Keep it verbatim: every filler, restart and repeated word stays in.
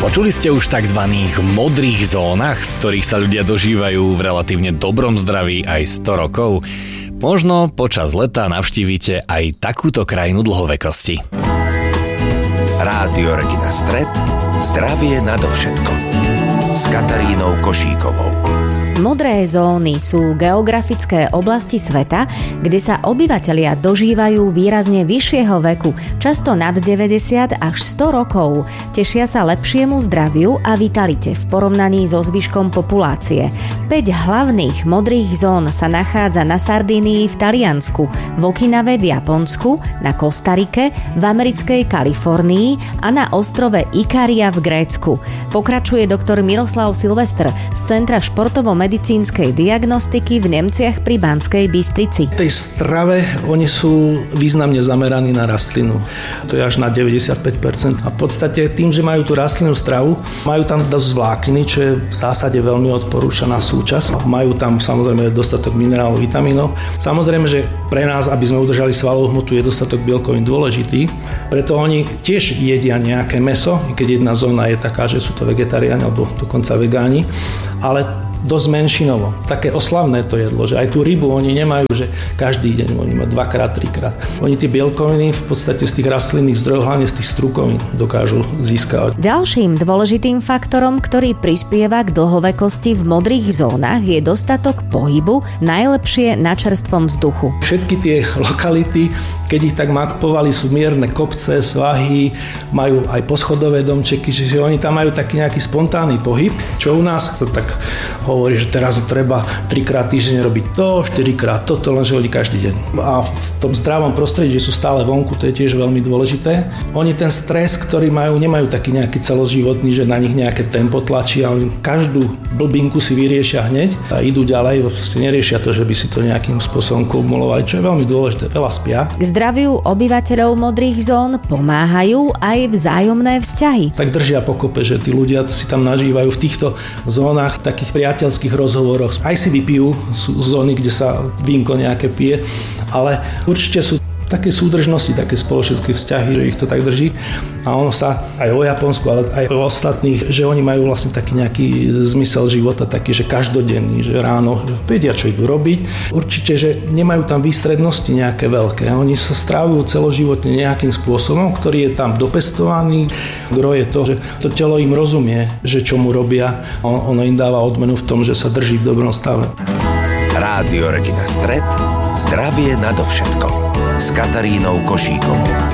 Počuli ste už tzv. Modrých zónach, v ktorých sa ľudia dožívajú v relatívne dobrom zdraví aj sto rokov? Možno počas leta navštívite aj takúto krajinu dlhovekosti. Rádio Regina Stret. Zdravie nadovšetko. S Katarínou Košíkovou. Modré zóny sú geografické oblasti sveta, kde sa obyvatelia dožívajú výrazne vyššieho veku, často nad deväťdesiat až sto rokov. Tešia sa lepšiemu zdraviu a vitalite v porovnaní so zvyškom populácie. päť hlavných modrých zón sa nachádza na Sardínii v Taliansku, v Okinave v Japonsku, na Kostarike, v americkej Kalifornii a na ostrove Ikaria v Grécku. Pokračuje doktor Miroslav Silvestr z Centra športovo medicínskej diagnostiky v Nemciach pri Banskej Bystrici. V tej strave oni sú významne zameraní na rastlinu. To je až na deväťdesiatpäť percent. A v podstate tým, že majú tú rastlinnú stravu, majú tam dosť vlákniny, čo je v zásade veľmi odporúčaná súčasť. Majú tam samozrejme dostatok minerálov, vitamínov. Samozrejme, že pre nás, aby sme udržali svalovú hmotu, je dostatok bielkovín dôležitý. Preto oni tiež jedia nejaké mäso, keď jedna zóna je taká, že sú to vegetariáni alebo dokonca vegáni, ale dosť menšinovo. Také oslavné to jedlo, že aj tú rybu oni nemajú, že každý deň, oni majú dvakrát, trikrát. Oni tie bielkoviny v podstate z tých rastlinných zdrojov, hlavne z tých strukovín, dokážu získavať. Ďalším dôležitým faktorom, ktorý prispieva k dlhovekosti v modrých zónach, je dostatok pohybu, najlepšie na čerstvom vzduchu. Všetky tie lokality, keď ich tak mapovali, sú mierne kopce, svahy, majú aj poschodové domčeky, čiže oni tam majú taký nejaký spontánny pohyb, čo u nás to tak hovorí, že teraz treba trikrát týždeň robiť to, štyrikrát toto, lenže oni každý deň. A v tom zdravom prostredí, že sú stále vonku, to je tiež veľmi dôležité. Oni ten stres, ktorý majú, nemajú taký nejaký celoživotný, že na nich nejaké tempo tlačí, ale každú blbinku si vyriešia hneď a idú ďalej, proste neriešia to, že by si to nejakým spôsobom kumulovali, čo je veľmi dôležité. Veľa spia. K zdraviu obyvateľov modrých zón pomáhajú aj vzájomné vzťahy. Tak držia pokope, že tí ľudia si tam nažívajú v týchto zónach takých priateľských rozhovoroch. Aj si vypijú, sú zóny, kde sa vínko nejaké pije, ale určite sú také súdržnosti, také spoločenské vzťahy, že ich to tak drží. A ono sa aj o Japonsku, ale aj o ostatných, že oni majú vlastne taký nejaký zmysel života, taký, že každodenný, že ráno vedia, čo idú robiť. Určite, že nemajú tam výstrednosti nejaké veľké. Oni sa strávujú celoživotne nejakým spôsobom, ktorý je tam dopestovaný. Gro je to, že to telo im rozumie, že čo mu robia. Ono im dáva odmenu v tom, že sa drží v dobrom stave. Rádio Regina Stret. Zdravie nadovšetko. S Katarínou Košíkovou.